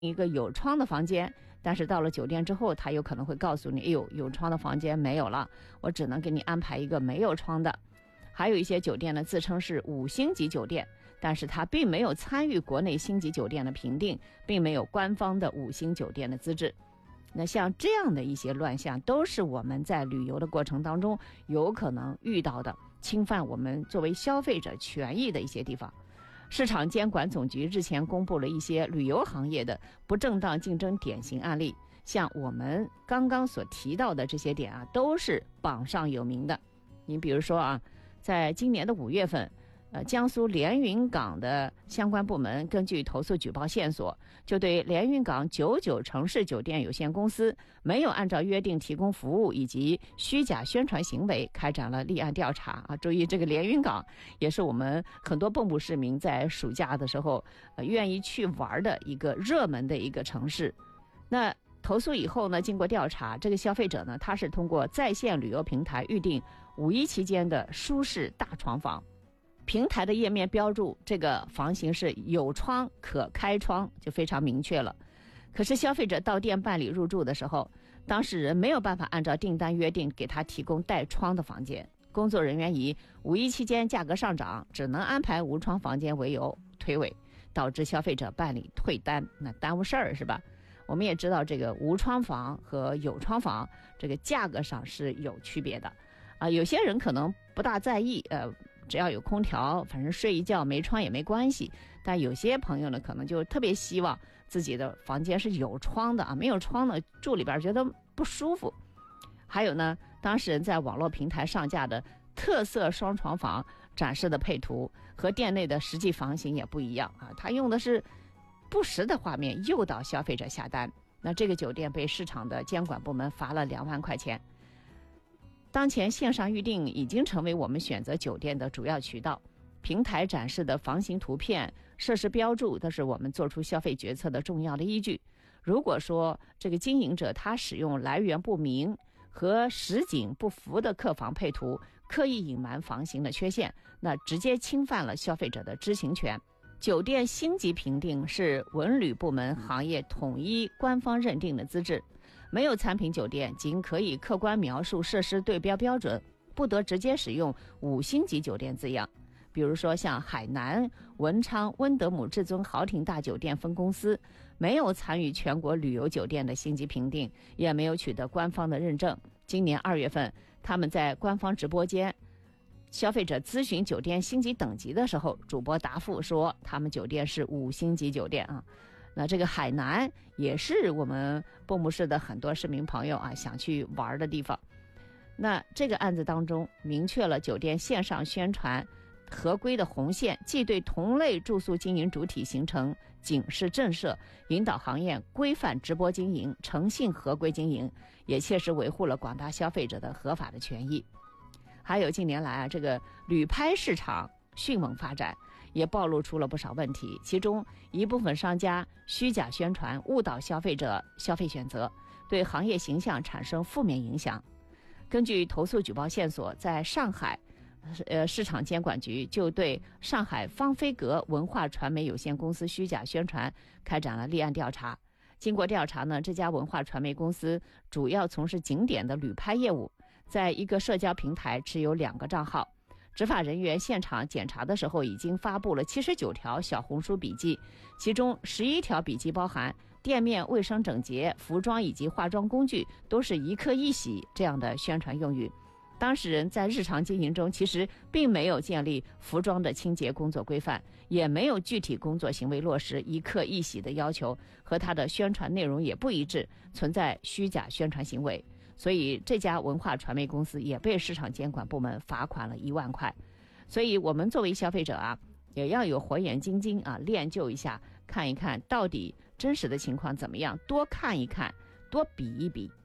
一个有窗的房间，但是到了酒店之后，他有可能会告诉你，哎呦，有窗的房间没有了，我只能给你安排一个没有窗的。还有一些酒店呢，自称是5星级酒店，但是他并没有参与国内星级酒店的评定，并没有官方的5星酒店的资质。那像这样的一些乱象，都是我们在旅游的过程当中有可能遇到的，侵犯我们作为消费者权益的一些地方。市场监管总局日前公布了一些旅游行业的不正当竞争典型案例，像我们刚刚所提到的这些点啊，都是榜上有名的。你比如说啊，在今年的5月份，江苏连云港的相关部门根据投诉举报线索，就对连云港99城市酒店有限公司没有按照约定提供服务以及虚假宣传行为开展了立案调查啊。注意，这个连云港也是我们很多蚌埠市民在暑假的时候愿意去玩的一个热门的一个城市。那投诉以后呢，经过调查，这个消费者呢，他是通过在线旅游平台预订5一期间的舒适大床房。平台的页面标注这个房型是有窗可开窗，就非常明确了。可是消费者到店办理入住的时候，当事人没有办法按照订单约定给他提供带窗的房间，工作人员以5一期间价格上涨，只能安排无窗房间为由推诿，导致消费者办理退单，那耽误事儿是吧？我们也知道这个无窗房和有窗房这个价格上是有区别的啊。有些人可能不大在意，只要有空调，反正睡一觉没窗也没关系。但有些朋友呢，可能就特别希望自己的房间是有窗的啊，没有窗呢，住里边觉得不舒服。还有呢，当事人在网络平台上架的特色双床房展示的配图和店内的实际房型也不一样啊，他用的是不实的画面诱导消费者下单。那这个酒店被市场的监管部门罚了2万块钱。当前线上预订已经成为我们选择酒店的主要渠道，平台展示的房型图片、设施标注都是我们做出消费决策的重要的依据。如果说这个经营者他使用来源不明和实景不符的客房配图，刻意隐瞒房型的缺陷，那直接侵犯了消费者的知情权。酒店星级评定是文旅部门行业统一官方认定的资质，没有参评酒店仅可以客观描述设施对标标准，不得直接使用5星级酒店字样。比如说像海南文昌温德姆至尊豪庭大酒店分公司，没有参与全国旅游酒店的星级评定，也没有取得官方的认证。今年2月份，他们在官方直播间消费者咨询酒店星级等级的时候，主播答复说他们酒店是5星级酒店啊。那这个海南也是我们蚌埠市的很多市民朋友啊想去玩的地方。那这个案子当中明确了酒店线上宣传合规的红线，既对同类住宿经营主体形成警示震慑，引导行业规范直播经营，诚信合规经营，也切实维护了广大消费者的合法的权益。还有近年来啊，这个旅拍市场迅猛发展，也暴露出了不少问题，其中一部分商家虚假宣传，误导消费者消费选择，对行业形象产生负面影响。根据投诉举报线索，在上海市场监管局就对上海方飞阁文化传媒有限公司虚假宣传开展了立案调查。经过调查呢，这家文化传媒公司主要从事景点的旅拍业务，在一个社交平台持有2个账号。执法人员现场检查的时候，已经发布了79条小红书笔记，其中11条笔记包含店面卫生整洁、服装以及化妆工具都是一客一洗这样的宣传用语。当事人在日常经营中其实并没有建立服装的清洁工作规范，也没有具体工作行为落实一客一洗的要求，和他的宣传内容也不一致，存在虚假宣传行为。所以这家文化传媒公司也被市场监管部门罚款了1万块。所以我们作为消费者啊，也要有火眼金睛啊，练就一下，看一看到底真实的情况怎么样，多看一看，多比一比。